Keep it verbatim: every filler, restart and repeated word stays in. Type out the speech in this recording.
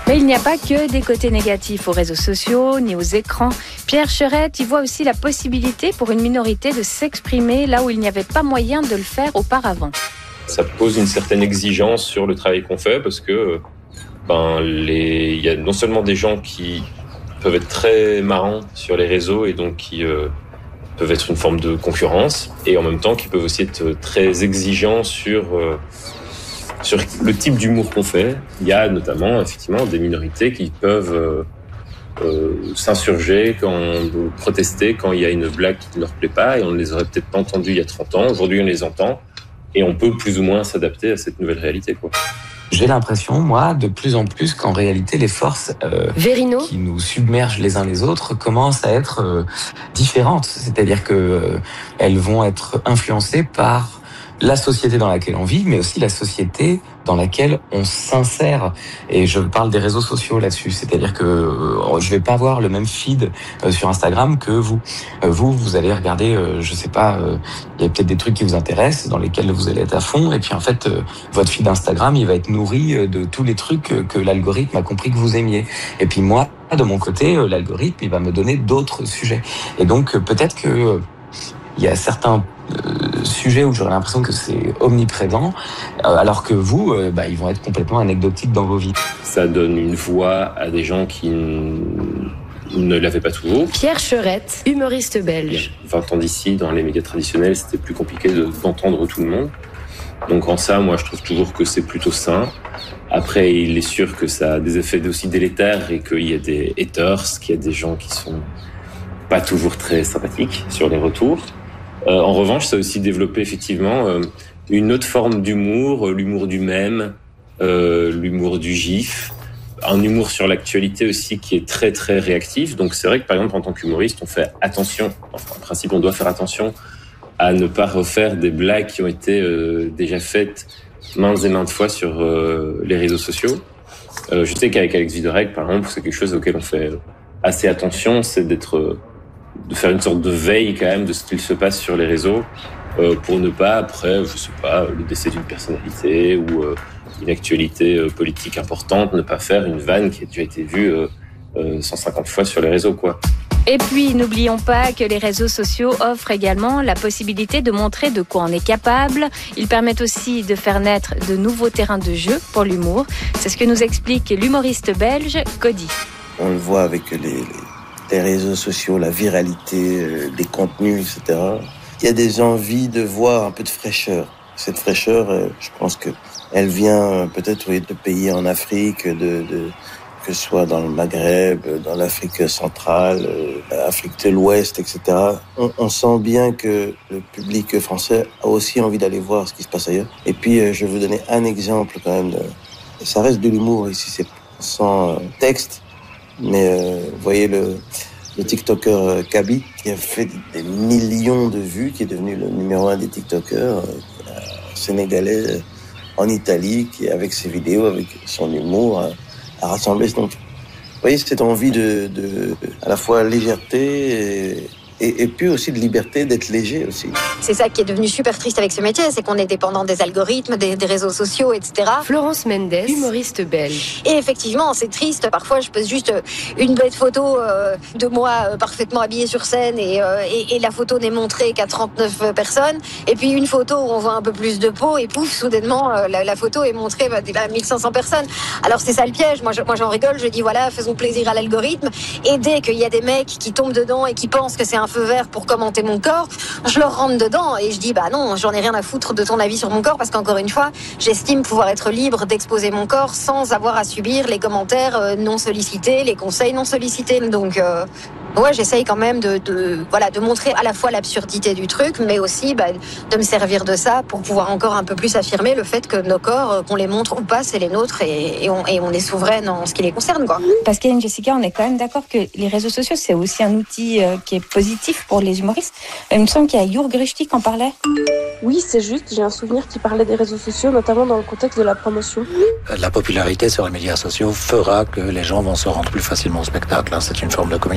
Mais il n'y a pas que des côtés négatifs aux réseaux sociaux ni aux écrans. Pierre Cherette y voit aussi la possibilité pour une minorité de s'exprimer là où il n'y avait pas moyen de le faire auparavant. Ça pose une certaine exigence sur le travail qu'on fait parce que ben, les... il y a non seulement des gens qui peuvent être très marrants sur les réseaux et donc qui euh, peuvent être une forme de concurrence et en même temps qui peuvent aussi être très exigeants sur... Euh, Sur le type d'humour qu'on fait. Il y a notamment effectivement des minorités qui peuvent euh, euh, s'insurger, quand, protester quand il y a une blague qui ne leur plaît pas et on ne les aurait peut-être pas entendues il y a trente ans. Aujourd'hui, on les entend et on peut plus ou moins s'adapter à cette nouvelle réalité, quoi. J'ai l'impression, moi, de plus en plus qu'en réalité, les forces euh, qui nous submergent les uns les autres commencent à être euh, différentes. C'est-à-dire que euh, elles vont être influencées par la société dans laquelle on vit, mais aussi la société dans laquelle on s'insère. Et je parle des réseaux sociaux là-dessus. C'est-à-dire que euh, je vais pas avoir le même feed euh, sur Instagram que vous. Euh, vous, vous allez regarder, euh, je sais pas, il euh, y a peut-être des trucs qui vous intéressent, dans lesquels vous allez être à fond. Et puis en fait, euh, votre feed Instagram, il va être nourri euh, de tous les trucs euh, que l'algorithme a compris que vous aimiez. Et puis moi, de mon côté, euh, l'algorithme, il va me donner d'autres sujets. Et donc euh, peut-être que euh, il y a certains euh, sujets où j'aurais l'impression que c'est omniprésent, euh, alors que vous, euh, bah, ils vont être complètement anecdotiques dans vos vies. Ça donne une voix à des gens qui n- ne l'avaient pas toujours. Pierre Cherette, humoriste belge. Il y a vingt ans d'ici, dans les médias traditionnels, c'était plus compliqué de, d'entendre tout le monde. Donc en ça, moi, je trouve toujours que c'est plutôt sain. Après, il est sûr que ça a des effets aussi délétères et qu'il y a des haters, qu'il y a des gens qui sont pas toujours très sympathiques sur les retours. Euh, en revanche, ça a aussi développé effectivement euh, une autre forme d'humour, euh, l'humour du mème, euh, l'humour du gif, un humour sur l'actualité aussi qui est très très réactif. Donc c'est vrai que par exemple en tant qu'humoriste, on fait attention, enfin en principe on doit faire attention à ne pas refaire des blagues qui ont été euh, déjà faites maintes et maintes fois sur euh, les réseaux sociaux. Euh, je sais qu'avec Alex Vizorek, par exemple, c'est quelque chose auquel on fait assez attention, c'est d'être euh, de faire une sorte de veille quand même de ce qu'il se passe sur les réseaux euh, pour ne pas après, je sais pas, le décès d'une personnalité ou euh, une actualité euh, politique importante, ne pas faire une vanne qui a déjà été vue euh, euh, cent cinquante fois sur les réseaux, quoi. Et puis, n'oublions pas que les réseaux sociaux offrent également la possibilité de montrer de quoi on est capable. Ils permettent aussi de faire naître de nouveaux terrains de jeu pour l'humour. C'est ce que nous explique l'humoriste belge Cody. On le voit avec les... les... les réseaux sociaux, la viralité euh, des contenus, et cetera. Il y a des envies de voir un peu de fraîcheur. Cette fraîcheur, euh, je pense que elle vient euh, peut-être oui, de pays en Afrique, de, de, que ce soit dans le Maghreb, dans l'Afrique centrale, euh, l'Afrique de l'Ouest, et cetera. On, on sent bien que le public français a aussi envie d'aller voir ce qui se passe ailleurs. Et puis, euh, je vais vous donner un exemple quand même. De, ça reste de l'humour ici, c'est sans euh, texte. Mais euh, vous voyez le, le TikToker euh, Kaby qui a fait des millions de vues, qui est devenu le numéro un des TikTokers, euh, sénégalais euh, en Italie, qui avec ses vidéos, avec son humour, a, a rassemblé. Donc, vous voyez cette envie de, de à la fois légèreté et, et, et puis aussi de liberté, d'être léger aussi. C'est ça qui est devenu super triste avec ce métier, c'est qu'on est dépendant des algorithmes, des, des réseaux sociaux, et cetera. Florence Mendes, humoriste belge. Et effectivement, c'est triste. Parfois, je pose juste une bête photo euh, de moi euh, parfaitement habillée sur scène et, euh, et, et la photo n'est montrée qu'à trente-neuf personnes. Et puis une photo où on voit un peu plus de peau et pouf, soudainement, euh, la, la photo est montrée bah, à mille cinq cents personnes. Alors c'est ça le piège. Moi, je, moi, j'en rigole. Je dis voilà, faisons plaisir à l'algorithme. Et dès qu'il y a des mecs qui tombent dedans et qui pensent que c'est un feu vert pour commenter mon corps, je leur rentre dedans et je dis bah non, j'en ai rien à foutre de ton avis sur mon corps parce qu'encore une fois, j'estime pouvoir être libre d'exposer mon corps sans avoir à subir les commentaires non sollicités, les conseils non sollicités. Donc euh, ouais, j'essaye quand même de, de voilà de montrer à la fois l'absurdité du truc, mais aussi bah, de me servir de ça pour pouvoir encore un peu plus affirmer le fait que nos corps, qu'on les montre ou pas, c'est les nôtres et, et, on, et on est souveraine en ce qui les concerne, quoi. Pascaline, Jessica, on est quand même d'accord que les réseaux sociaux, c'est aussi un outil euh, qui est positif pour les humoristes. Il me semble qu'il y a Jürg Richtig qui en parlait. Oui, c'est juste. J'ai un souvenir qui parlait des réseaux sociaux, notamment dans le contexte de la promotion. La popularité sur les médias sociaux fera que les gens vont se rendre plus facilement au spectacle. C'est une forme de communication.